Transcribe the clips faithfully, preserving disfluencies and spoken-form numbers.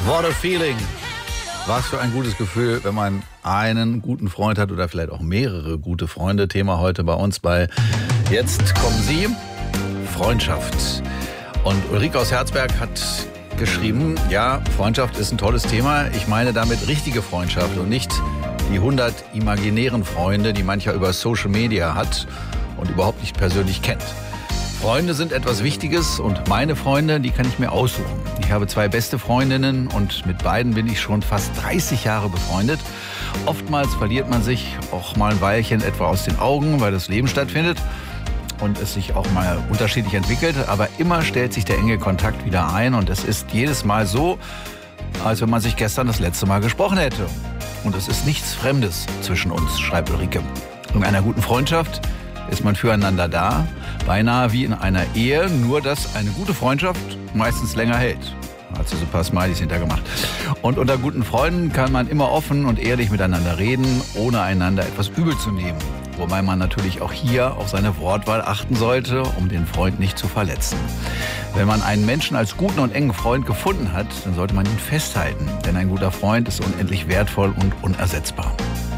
What a feeling. Was für ein gutes Gefühl, wenn man einen guten Freund hat oder vielleicht auch mehrere gute Freunde. Thema heute bei uns bei Jetzt kommen Sie, Freundschaft. Und Ulrike aus Herzberg hat geschrieben, ja, Freundschaft ist ein tolles Thema. Ich meine damit richtige Freundschaft und nicht die hundert imaginären Freunde, die mancher über Social Media hat und überhaupt nicht persönlich kennt. Freunde sind etwas Wichtiges und meine Freunde, die kann ich mir aussuchen. Ich habe zwei beste Freundinnen und mit beiden bin ich schon fast dreißig Jahre befreundet. Oftmals verliert man sich auch mal ein Weilchen etwa aus den Augen, weil das Leben stattfindet und es sich auch mal unterschiedlich entwickelt. Aber immer stellt sich der enge Kontakt wieder ein und es ist jedes Mal so, als wenn man sich gestern das letzte Mal gesprochen hätte. Und es ist nichts Fremdes zwischen uns, schreibt Ulrike. In einer guten Freundschaft ist man füreinander da, beinahe wie in einer Ehe, nur dass eine gute Freundschaft meistens länger hält. Hat sie so ein paar Smileys hintergemacht. Und unter guten Freunden kann man immer offen und ehrlich miteinander reden, ohne einander etwas übel zu nehmen. Wobei man natürlich auch hier auf seine Wortwahl achten sollte, um den Freund nicht zu verletzen. Wenn man einen Menschen als guten und engen Freund gefunden hat, dann sollte man ihn festhalten. Denn ein guter Freund ist unendlich wertvoll und unersetzbar.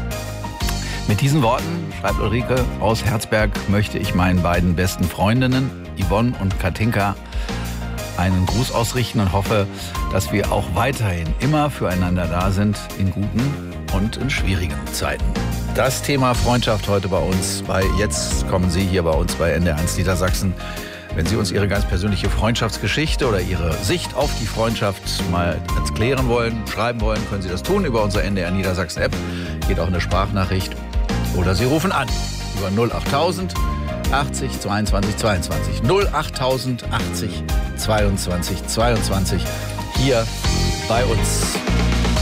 Mit diesen Worten, schreibt Ulrike aus Herzberg, möchte ich meinen beiden besten Freundinnen, Yvonne und Katinka, einen Gruß ausrichten und hoffe, dass wir auch weiterhin immer füreinander da sind, in guten und in schwierigen Zeiten. Das Thema Freundschaft heute bei uns, bei Jetzt kommen Sie hier bei uns bei N D R eins Niedersachsen. Wenn Sie uns Ihre ganz persönliche Freundschaftsgeschichte oder Ihre Sicht auf die Freundschaft mal erklären wollen, schreiben wollen, können Sie das tun über unsere N D R Niedersachsen App. Geht auch eine Sprachnachricht. Oder Sie rufen an über null achttausend achtzig zweiundzwanzig zweiundzwanzig. null achttausend achtzig zweiundzwanzig zweiundzwanzig hier bei uns.